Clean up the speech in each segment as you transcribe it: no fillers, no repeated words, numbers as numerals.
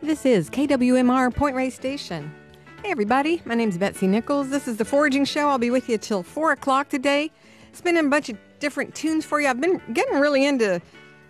This is KWMR Point Reyes Station. Hey everybody, my name's Betsy Nichols. This is the Foraging Show. I'll be with you till 4 o'clock today. Spinning a bunch of different tunes for you. I've been getting really into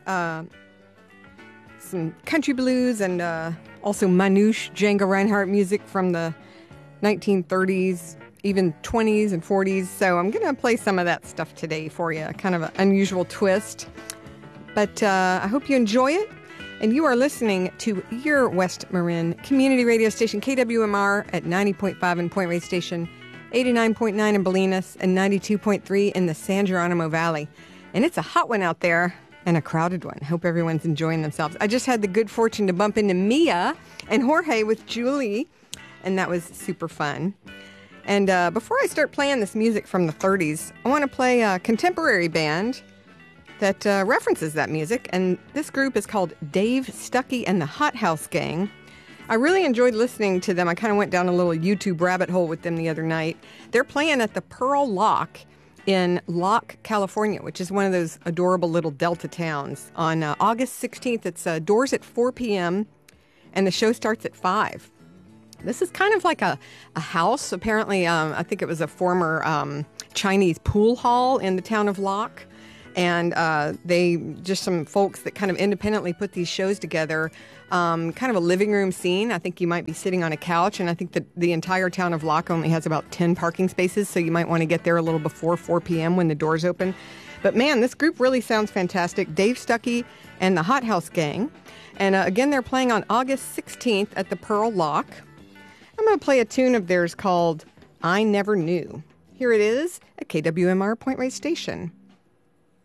some country blues and also Manouche, Django Reinhardt music from the 1930s, even 20s and 40s. So I'm going to play some of that stuff today for you, kind of an unusual twist. But I hope you enjoy it. And you are listening to your West Marin community radio station, KWMR, at 90.5 in Point Reyes Station, 89.9 in Bolinas, and 92.3 in the San Geronimo Valley. And it's a hot one out there and a crowded one. Hope everyone's enjoying themselves. I just had the good fortune to bump into Mia and Jorge with Julie, and that was super fun. And before I start playing this music from the 30s, I want to play a contemporary band that references that music, and this group is called Dave Stuckey and the Hot House Gang. I really enjoyed listening to them. I kind of went down a little YouTube rabbit hole with them the other night. They're playing at the Pearl Lock in Locke, California, which is one of those adorable little Delta towns, on August 16th. It's doors at 4 p.m., and the show starts at 5. This is kind of like a house. Apparently, I think it was a former Chinese pool hall in the town of Locke. And they just some folks that kind of independently put these shows together, kind of a living room scene. I think you might be sitting on a couch, and I think that the entire town of Locke only has about 10 parking spaces, so you might want to get there a little before 4 p.m. when the doors open. But man, this group really sounds fantastic. Dave Stuckey and the Hot House Gang. And again, they're playing on August 16th at the Pearl Lock. I'm going to play a tune of theirs called I Never Knew. Here it is at KWMR Point Reyes Station.